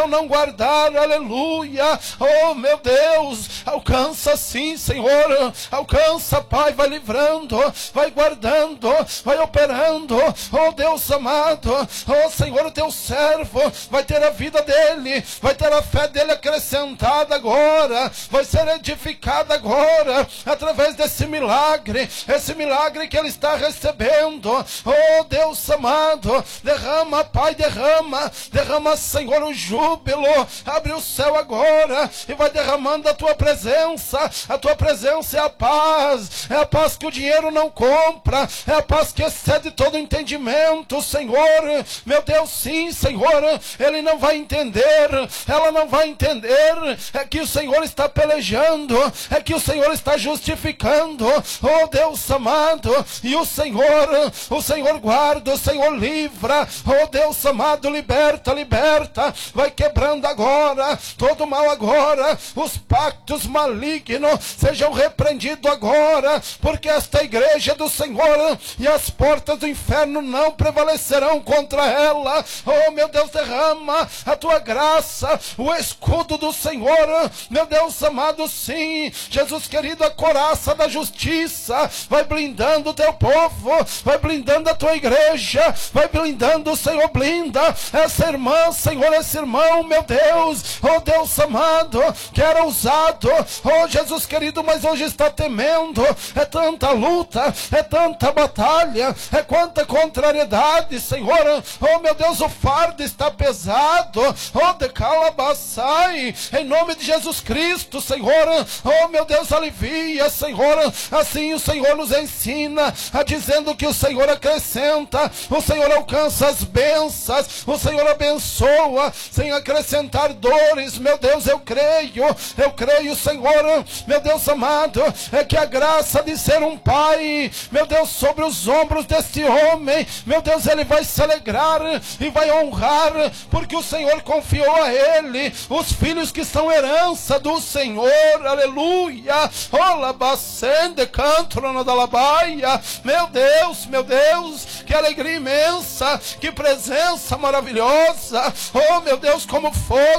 não guardar, aleluia, oh meu Deus, alcança sim, Senhor, alcança, Pai, vai livrando, vai guardando, vai operando, oh Deus amado, oh Senhor, o teu servo vai ter a vida dele, vai ter a fé dele acrescentada agora, vai ser edificada agora, através desse milagre, esse milagre que ele está recebendo, oh Deus amado, derrama, Pai, derrama, Senhor, o júbilo, abre o céu agora, e vai derramando a tua presença é a paz que o dinheiro não compra, é a paz que excede todo entendimento, Senhor, meu Deus, sim, Senhor, ele não vai entender, ela não vai entender, é que o Senhor está pelejando, é que o Senhor está justificando, oh Deus amado, e o Senhor guarda, o Senhor livra, oh Deus amado, liberta, vai quebrando agora, todo mal agora, os pactos malignos sejam repreendidos agora, porque esta igreja do Senhor e as portas do inferno não prevalecerão contra ela, oh meu Deus, derrama a tua graça, o escudo do Senhor, meu Deus amado, sim, Jesus querido, a coraça da justiça, vai blindando o teu povo, vai blindando a tua igreja, vai blindando, Senhor, blinda essa irmã, Senhor, esse irmão, meu Deus, oh Deus amado, que era ousado, oh Jesus querido, mas hoje está temendo, é tanta luta, é tanta batalha, é quanta contrariedade, Senhor, oh meu Deus, o fardo está pesado, oh de calabaçai, em nome de Jesus Cristo, Senhor, oh meu Deus, alivia, Senhor, assim o Senhor nos ensina, dizendo que o Senhor acrescenta, o Senhor alcança as bênçãos, o Senhor abençoa, sem acrescentar dores, meu Deus, eu creio, Senhor, meu Deus amado, é que a graça de ser um pai, meu Deus, sobre os ombros deste homem, meu Deus, ele vai se alegrar e vai honrar, porque o Senhor confiou a ele os filhos que são herança do Senhor, aleluia, olabacende cantrona da labaia, meu Deus, que alegria imensa, que presença maravilhosa, oh meu Deus, como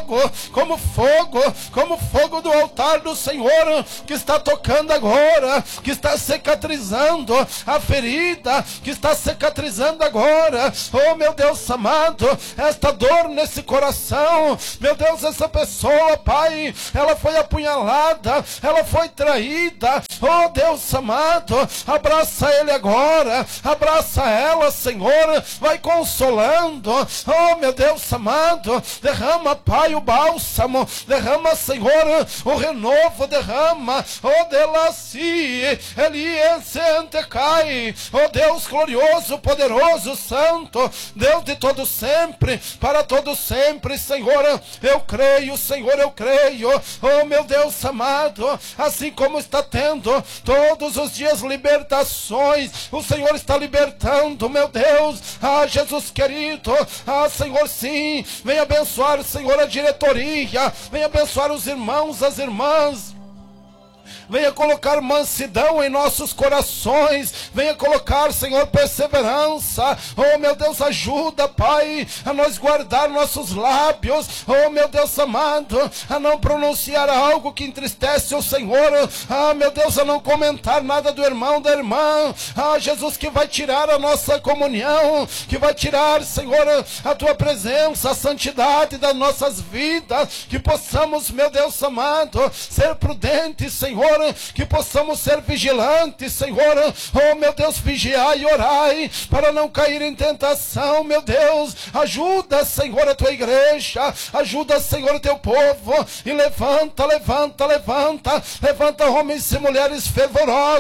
fogo do altar do Senhor, que está tocando agora, que está cicatrizando a ferida, que está cicatrizando agora, oh meu Deus amado, esta dor nesse coração, meu Deus, essa pessoa, Pai, ela foi apunhalada, ela foi traída, oh Deus amado, abraça ele agora, abraça ela, Senhor, vai consolando, oh meu Deus amado, derrama, Pai, o bálsamo, derrama, Senhor, o renovo, derrama, oh Delaci, Eliesente cai, oh Deus glorioso, poderoso, santo, Deus de todo sempre, para todo sempre, Senhor, eu creio, Senhor, eu creio, oh meu Deus amado, assim como está tendo todos os dias libertações, o Senhor está libertando, meu Deus, Jesus querido, Senhor, sim, vem abençoar, Senhor, a diretoria, vem abençoar os irmãos, as irmãs, venha colocar mansidão em nossos corações, venha colocar, Senhor, perseverança, oh meu Deus, ajuda, Pai, a nós guardar nossos lábios, oh meu Deus amado, a não pronunciar algo que entristece o Senhor, meu Deus, a não comentar nada do irmão, da irmã, Jesus, que vai tirar a nossa comunhão, que vai tirar, Senhor, a tua presença, a santidade das nossas vidas, que possamos, meu Deus amado, ser prudentes, Senhor, que possamos ser vigilantes, Senhor, oh meu Deus, vigiai e orai, para não cair em tentação, meu Deus, ajuda, Senhor, a tua igreja, ajuda, Senhor, o teu povo, e levanta homens e mulheres fervorosos,